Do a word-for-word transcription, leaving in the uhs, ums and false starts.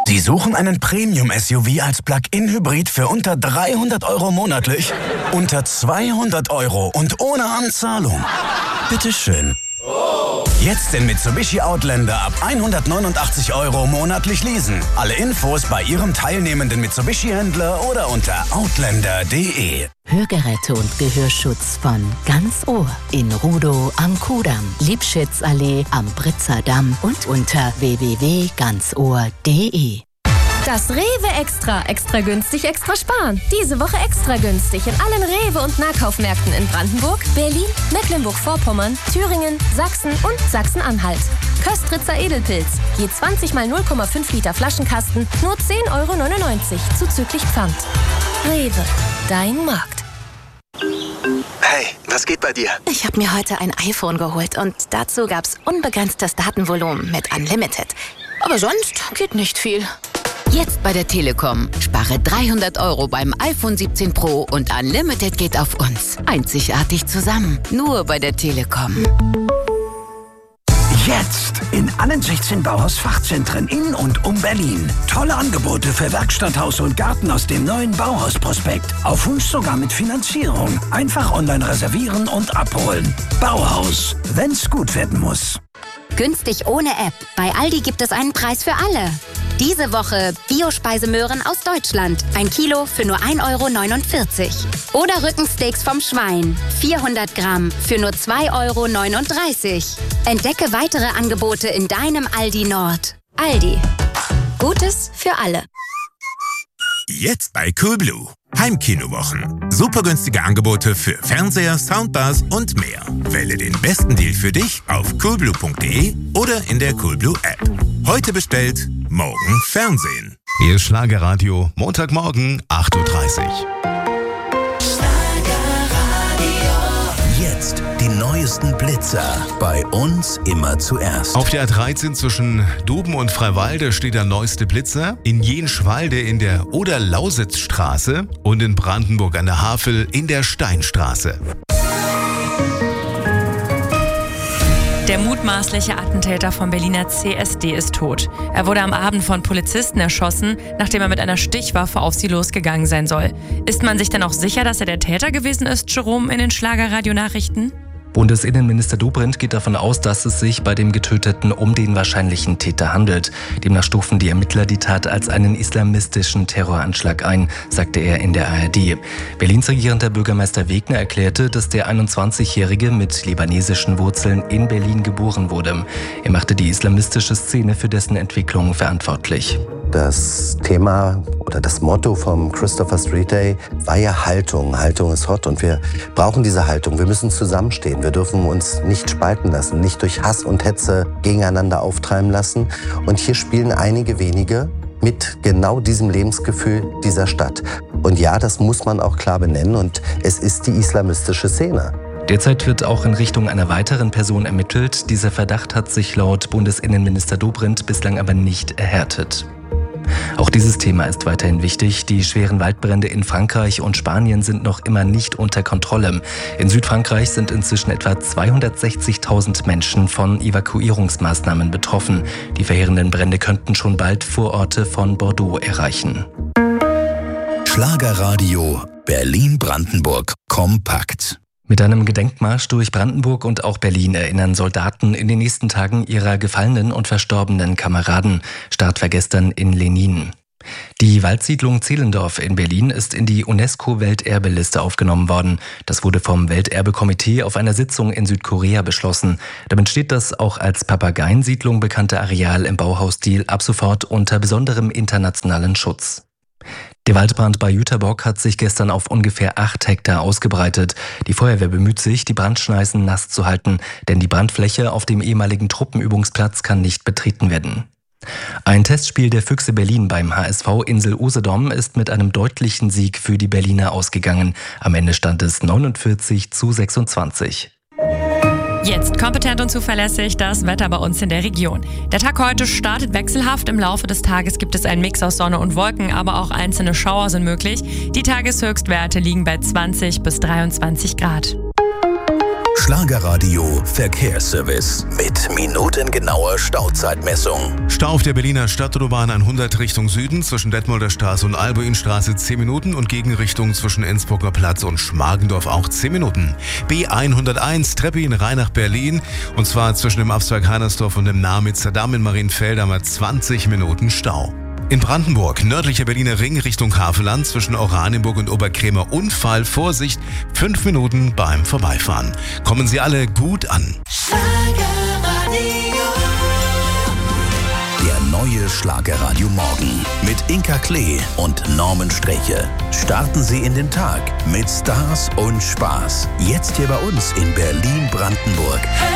Sie suchen einen Premium-S U V als Plug-in-Hybrid für unter dreihundert Euro monatlich? Unter zweihundert Euro und ohne Anzahlung? Bitteschön. Jetzt den Mitsubishi Outlander ab hundertneunundachtzig Euro monatlich leasen. Alle Infos bei Ihrem teilnehmenden Mitsubishi-Händler oder unter outlander punkt de. Hörgeräte und Gehörschutz von Ganz Ohr in Rudow am Kudamm, Liebschitzallee am Britzer Damm und unter w w w punkt ganz ohr punkt de. Das Rewe Extra. Extra günstig, extra sparen. Diese Woche extra günstig in allen Rewe- und Nahkaufmärkten in Brandenburg, Berlin, Mecklenburg-Vorpommern, Thüringen, Sachsen und Sachsen-Anhalt. Köstritzer Edelpilz. Je zwanzig mal null Komma fünf Liter Flaschenkasten nur zehn Euro neunundneunzig zuzüglich Pfand. Rewe. Dein Markt. Hey, was geht bei dir? Ich habe mir heute ein iPhone geholt und dazu gab's unbegrenztes Datenvolumen mit Unlimited. Aber sonst geht nicht viel. Jetzt bei der Telekom. Spare dreihundert Euro beim iPhone siebzehn Pro und Unlimited geht auf uns. Einzigartig zusammen. Nur bei der Telekom. Jetzt in allen sechzehn Bauhaus-Fachzentren in und um Berlin. Tolle Angebote für Werkstatt, Haus und Garten aus dem neuen Bauhaus-Prospekt. Auf Wunsch sogar mit Finanzierung. Einfach online reservieren und abholen. Bauhaus, wenn's gut werden muss. Günstig ohne App. Bei Aldi gibt es einen Preis für alle. Diese Woche Bio-Speisemöhren aus Deutschland. Ein Kilo für nur ein Euro neunundvierzig. Oder Rückensteaks vom Schwein. vierhundert Gramm für nur zwei Euro neununddreißig. Entdecke weitere Angebote in deinem Aldi Nord. Aldi. Gutes für alle. Jetzt bei Coolblue. Heimkinowochen. Super günstige Angebote für Fernseher, Soundbars und mehr. Wähle den besten Deal für dich auf coolblue punkt de oder in der Coolblue App. Heute bestellt, morgen Fernsehen. Hier ist Schlagerradio, Montagmorgen, acht Uhr dreißig. Jetzt die neuesten Blitzer. Bei uns immer zuerst. Auf der A dreizehn zwischen Doben und Freiwalde steht der neueste Blitzer. In Jenschwalde in der Oder-Lausitz-Straße und in Brandenburg an der Havel in der Steinstraße. Der mutmaßliche Attentäter vom Berliner C S D ist tot. Er wurde am Abend von Polizisten erschossen, nachdem er mit einer Stichwaffe auf sie losgegangen sein soll. Ist man sich denn auch sicher, dass er der Täter gewesen ist, Jerome, in den Schlagerradio-Nachrichten? Bundesinnenminister Dobrindt geht davon aus, dass es sich bei dem Getöteten um den wahrscheinlichen Täter handelt. Demnach stufen die Ermittler die Tat als einen islamistischen Terroranschlag ein, sagte er in der A R D. Berlins regierender Bürgermeister Wegner erklärte, dass der einundzwanzigjährige mit libanesischen Wurzeln in Berlin geboren wurde. Er machte die islamistische Szene für dessen Entwicklung verantwortlich. Das Thema oder das Motto vom Christopher Street Day war ja Haltung. Haltung ist hot und wir brauchen diese Haltung. Wir müssen zusammenstehen. Wir dürfen uns nicht spalten lassen, nicht durch Hass und Hetze gegeneinander auftreiben lassen. Und hier spielen einige wenige mit genau diesem Lebensgefühl dieser Stadt. Und ja, das muss man auch klar benennen und es ist die islamistische Szene. Derzeit wird auch in Richtung einer weiteren Person ermittelt. Dieser Verdacht hat sich laut Bundesinnenminister Dobrindt bislang aber nicht erhärtet. Auch dieses Thema ist weiterhin wichtig. Die schweren Waldbrände in Frankreich und Spanien sind noch immer nicht unter Kontrolle. In Südfrankreich sind inzwischen etwa zweihundertsechzigtausend Menschen von Evakuierungsmaßnahmen betroffen. Die verheerenden Brände könnten schon bald Vororte von Bordeaux erreichen. Schlagerradio Berlin-Brandenburg kompakt. Mit einem Gedenkmarsch durch Brandenburg und auch Berlin erinnern Soldaten in den nächsten Tagen ihrer gefallenen und verstorbenen Kameraden. Start war gestern in Lenin. Die Waldsiedlung Zehlendorf in Berlin ist in die UNESCO-Welterbeliste aufgenommen worden. Das wurde vom Welterbekomitee auf einer Sitzung in Südkorea beschlossen. Damit steht das auch als Papageiensiedlung bekannte Areal im Bauhausstil ab sofort unter besonderem internationalen Schutz. Der Waldbrand bei Jüterbock hat sich gestern auf ungefähr acht Hektar ausgebreitet. Die Feuerwehr bemüht sich, die Brandschneisen nass zu halten, denn die Brandfläche auf dem ehemaligen Truppenübungsplatz kann nicht betreten werden. Ein Testspiel der Füchse Berlin beim H S V Insel Usedom ist mit einem deutlichen Sieg für die Berliner ausgegangen. Am Ende stand es neunundvierzig zu sechsundzwanzig. Jetzt kompetent und zuverlässig das Wetter bei uns in der Region. Der Tag heute startet wechselhaft. Im Laufe des Tages gibt es einen Mix aus Sonne und Wolken, aber auch einzelne Schauer sind möglich. Die Tageshöchstwerte liegen bei zwanzig bis dreiundzwanzig Grad. Schlagerradio Verkehrsservice mit minutengenauer Stauzeitmessung. Stau auf der Berliner Stadtautobahn hundert Richtung Süden zwischen Detmolder Straße und Albuinstraße zehn Minuten und Gegenrichtung zwischen Innsbrucker Platz und Schmargendorf auch zehn Minuten. B hunderteins Treppin Rhein nach Berlin und zwar zwischen dem Abzweig Heinersdorf und dem Namitzer Damm in Marienfeld haben wir zwanzig Minuten Stau. In Brandenburg, nördlicher Berliner Ring Richtung Havelland zwischen Oranienburg und Oberkrämer Unfall, Vorsicht, fünf Minuten beim Vorbeifahren. Kommen Sie alle gut an. Der neue Schlagerradio Morgen mit Inka Klee und Norman Streche. Starten Sie in den Tag mit Stars und Spaß. Jetzt hier bei uns in Berlin-Brandenburg.